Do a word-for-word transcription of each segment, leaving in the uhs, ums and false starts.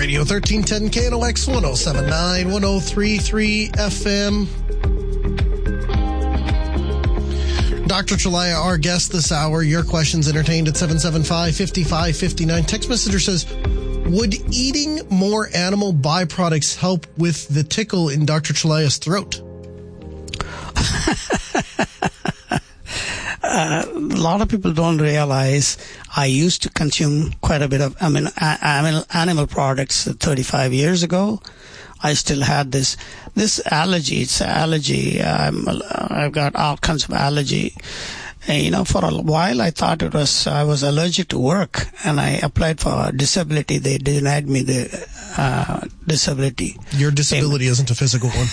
Radio, thirteen ten K N O X, one oh seven point nine, one oh three point three F M. Doctor Chalaya, our guest this hour. Your questions entertained at seven seven five, five five five nine. Text messenger says, would eating more animal byproducts help with the tickle in Doctor Chalaya's throat? Uh, a lot of people don't realize I used to consume quite a bit of I mean, animal, animal products thirty-five years ago. I still had this this allergy. It's an allergy. I'm, I've got all kinds of allergy. And, you know, for a while I thought it was I was allergic to work, and I applied for disability. They denied me the uh, disability. Your disability payment. Isn't a physical one.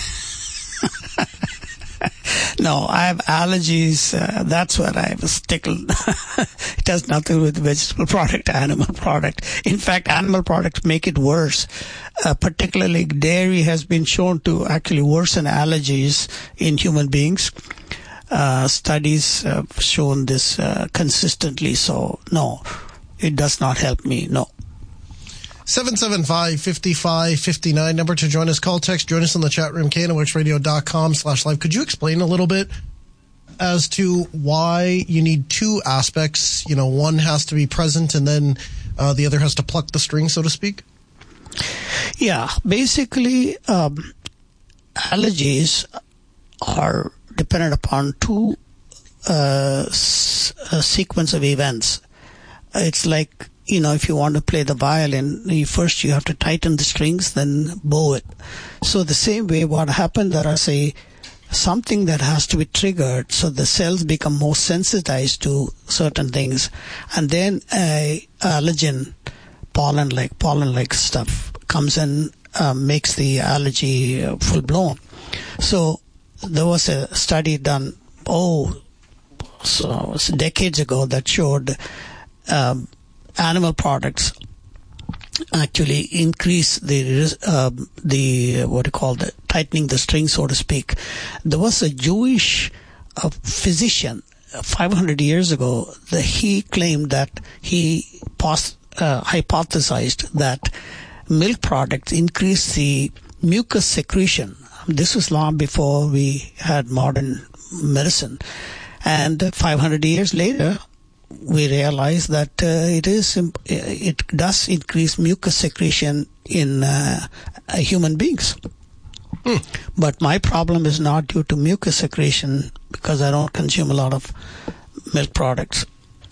No, I have allergies. Uh, that's where I was tickled. It has nothing with vegetable product, animal product. In fact, animal products make it worse. Uh, particularly dairy has been shown to actually worsen allergies in human beings. Uh, studies have shown this uh, consistently. So, no, it does not help me. No. seven seven five, five five five nine, number to join us. Call, text, join us on the chat room, K N O X radio dot com slash live. Could you explain a little bit as to why you need two aspects? You know, one has to be present and then uh, the other has to pluck the string, so to speak? Yeah, basically, um, allergies are dependent upon two uh, s- a sequence of events. It's like, you know, if you want to play the violin, you first you have to tighten the strings, then bow it. So the same way, what happened, there is a something that has to be triggered, so the cells become more sensitized to certain things, and then a allergen, pollen-like pollen-like stuff comes in, uh, makes the allergy uh, full blown. So there was a study done, oh, so it was decades ago that showed. Um, animal products actually increase the uh, the what do you call the tightening the string, so to speak. There was a Jewish uh, physician uh, five hundred years ago that he claimed that he pos- uh, hypothesized that milk products increase the mucus secretion. This was long before we had modern medicine, and five hundred years later, we realize that uh, it is it does increase mucus secretion in uh, human beings. Hmm. But my problem is not due to mucus secretion because I don't consume a lot of milk products.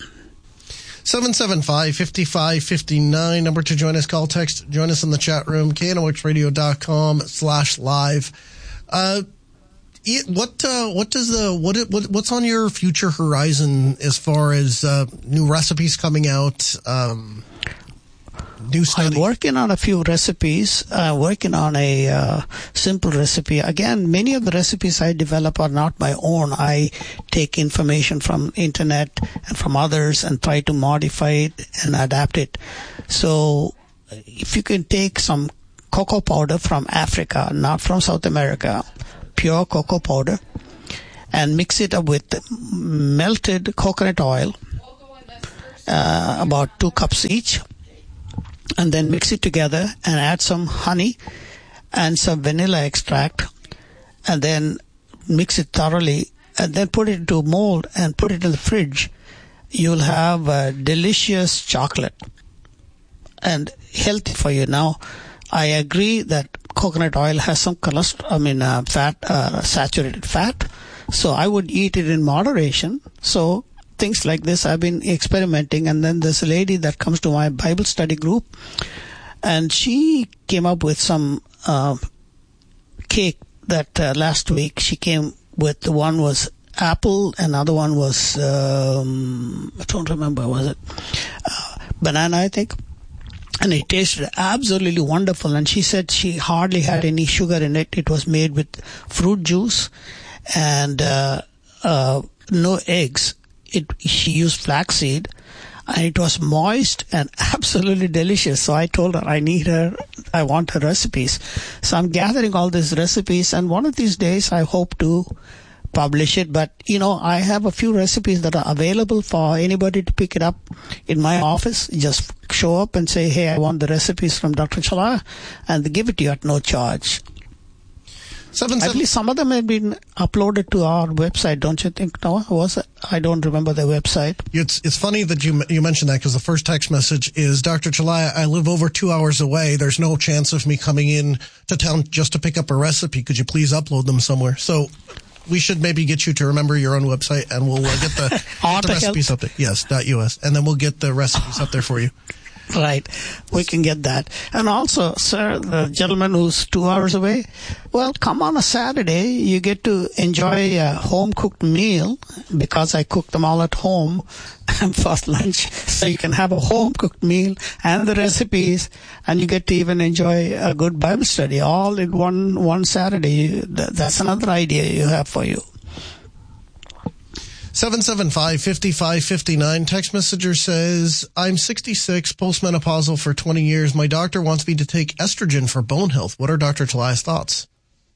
seven seven five, five five five nine, number to join us. Call, text, join us in the chat room, K N O X radio dot com slash live. Uh, What uh, what does the what, what what's on your future horizon as far as uh, new recipes coming out? Um, new study? I'm working on a few recipes. Uh, working on a uh, simple recipe. Again, many of the recipes I develop are not my own. I take information from internet and from others and try to modify it and adapt it. So, if you can take some cocoa powder from Africa, not from South America, pure cocoa powder, and mix it up with melted coconut oil, uh, about two cups each, and then mix it together and add some honey and some vanilla extract, and then mix it thoroughly, and then put it into a mold and put it in the fridge. You'll have a delicious chocolate and healthy for you. Now, I agree that coconut oil has some cholesterol, I mean, uh, fat, uh, saturated fat. So I would eat it in moderation. So things like this, I've been experimenting. And then there's a lady that comes to my Bible study group, and she came up with some uh, cake that uh, last week she came with. One was apple, another one was, um, I don't remember, was it uh, banana, I think. And it tasted absolutely wonderful. And she said she hardly had any sugar in it. It was made with fruit juice and uh, uh, no eggs. It, she used flaxseed, and it was moist and absolutely delicious. So I told her I need her, I want her recipes. So I'm gathering all these recipes, and one of these days I hope to publish it. But, you know, I have a few recipes that are available for anybody to pick it up in my office. Just show up and say, hey, I want the recipes from Doctor Chalaya, and they give it to you at no charge. Seven, seven. At least some of them have been uploaded to our website, don't you think, Noah? Was it? I don't remember the website. It's it's funny that you you mentioned that, because the first text message is, Doctor Chalaya, I live over two hours away. There's no chance of me coming in to town just to pick up a recipe. Could you please upload them somewhere? So we should maybe get you to remember your own website, and we'll uh, get the, get the recipes up there. Yes, .us. And then we'll get the recipes up there for you. Right. We can get that. And also, sir, the gentleman who's two hours away, well, come on a Saturday. You get to enjoy a home-cooked meal, because I cook them all at home for lunch. So you can have a home-cooked meal and the recipes, and you get to even enjoy a good Bible study all in one, one Saturday. That's another idea you have for you. seven seven five, five five five nine. Text messenger says, I'm sixty-six, postmenopausal for twenty years. My doctor wants me to take estrogen for bone health. What are Doctor Chalaya's thoughts?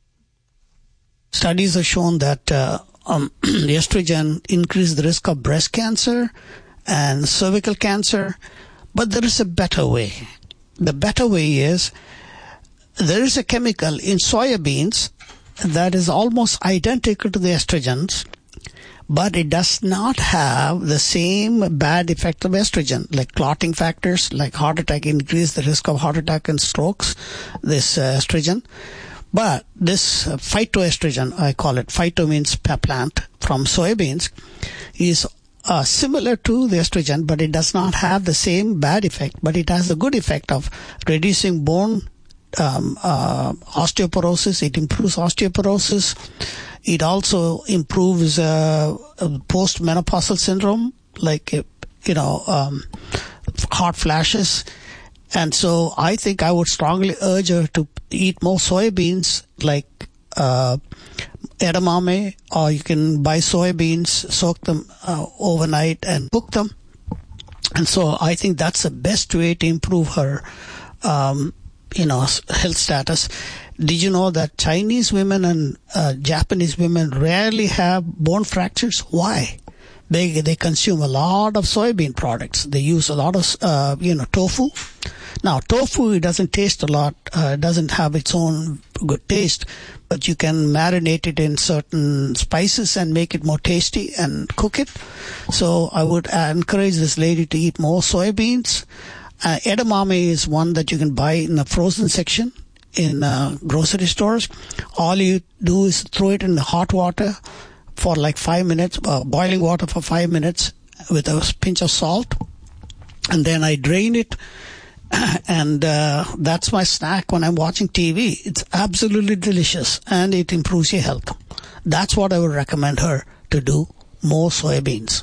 Studies have shown that uh, um, estrogen increases the risk of breast cancer and cervical cancer. But there is a better way. The better way is, there is a chemical in soybeans that is almost identical to the estrogens, but it does not have the same bad effect of estrogen, like clotting factors, like heart attack, increase the risk of heart attack and strokes, this uh, estrogen. But this uh, phytoestrogen, I call it, phyto means plant, from soybeans, is uh, similar to the estrogen, but it does not have the same bad effect, but it has the good effect of reducing bone um, uh, osteoporosis. It improves osteoporosis. It also improves uh, post-menopausal syndrome, like, you know, um, hot flashes. And so I think I would strongly urge her to eat more soybeans, like uh, edamame, or you can buy soybeans, soak them uh, overnight and cook them. And so I think that's the best way to improve her, um, you know, health status. Did you know that Chinese women and uh, Japanese women rarely have bone fractures? Why? They they consume a lot of soybean products. They use a lot of uh, you know tofu. Now tofu, it doesn't taste a lot. Uh, it doesn't have its own good taste, but you can marinate it in certain spices and make it more tasty and cook it. So I would uh, encourage this lady to eat more soybeans. Uh, edamame is one that you can buy in the frozen section in uh, grocery stores. All you do is throw it in the hot water for like five minutes, uh, boiling water for five minutes with a pinch of salt, and then I drain it, and uh, that's my snack when I'm watching T V. It's absolutely delicious, and it improves your health. That's what I would recommend her to do, more soybeans.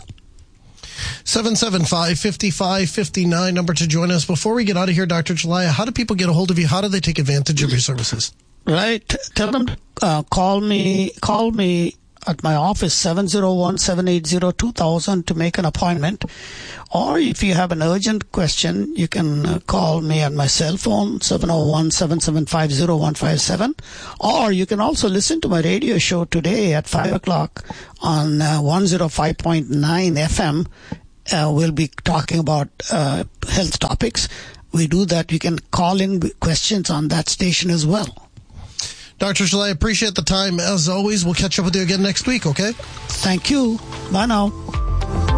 seven seven five, five five five nine, number to join us. Before we get out of here, Doctor Chalaya, how do people get a hold of you? How do they take advantage of your services? Right. Tell them to uh, call me, call me at my office, seven oh one, seven eight zero, two thousand, to make an appointment. Or if you have an urgent question, you can uh, call me on my cell phone, seven oh one, seven seven five, oh one five seven. Or you can also listen to my radio show today at five o'clock on uh, one oh five point nine F M. Uh, we'll be talking about uh, health topics. We do that. You can call in questions on that station as well. Doctor Chalaya, appreciate the time. As always, we'll catch up with you again next week, okay? Thank you. Bye now.